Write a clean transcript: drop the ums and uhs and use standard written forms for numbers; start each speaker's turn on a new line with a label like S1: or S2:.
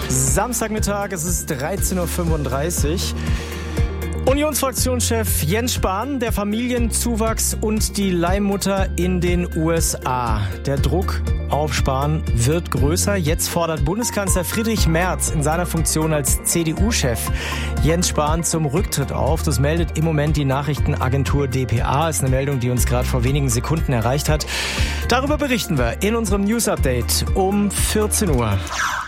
S1: Samstagmittag, es ist 13.35 Uhr. Unionsfraktionschef Jens Spahn, der Familienzuwachs und die Leihmutter in den USA. Der Druck auf Spahn wird größer. Jetzt fordert Bundeskanzler Friedrich Merz in seiner Funktion als CDU-Chef Jens Spahn zum Rücktritt auf. Das meldet im Moment die Nachrichtenagentur dpa. Ist eine Meldung, die uns gerade vor wenigen Sekunden erreicht hat. Darüber berichten wir in unserem News-Update um 14 Uhr.